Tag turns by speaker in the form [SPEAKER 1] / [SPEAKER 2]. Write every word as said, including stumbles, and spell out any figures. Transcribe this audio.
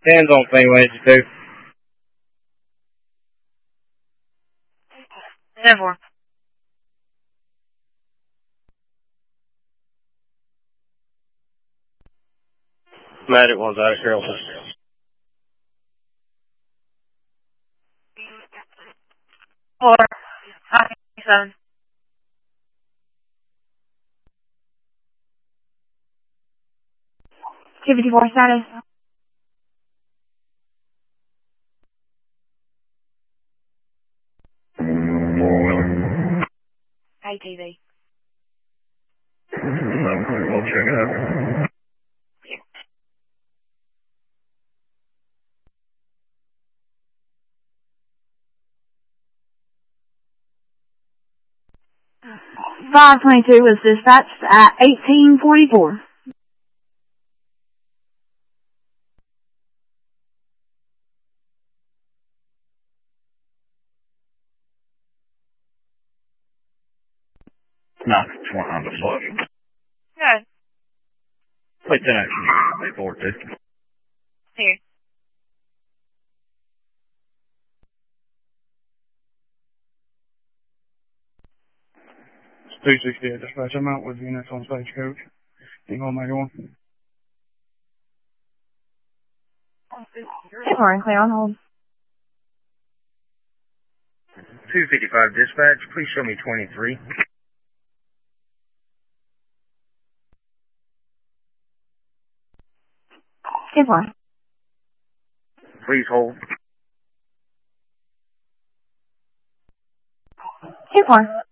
[SPEAKER 1] Hands on thing, Wednesday, too.
[SPEAKER 2] ten four.
[SPEAKER 1] Magic one's out of Carrollton.
[SPEAKER 2] Four. Hi, seven. two fifty-four status. A T V.
[SPEAKER 3] We'll check it out.
[SPEAKER 2] five twenty-two was dispatched at eighteen forty-four.
[SPEAKER 3] No, it's one on the floor.
[SPEAKER 2] Good.
[SPEAKER 3] Wait, ten action. Wait, four, two.
[SPEAKER 2] Here.
[SPEAKER 4] two sixty-eight dispatch. I'm out with units on Stagecoach. You going to make one?
[SPEAKER 2] Sorry, clear on hold.
[SPEAKER 3] two fifty-five dispatch, please show me twenty-three.
[SPEAKER 2] ten four.
[SPEAKER 3] Please hold.
[SPEAKER 2] ten four.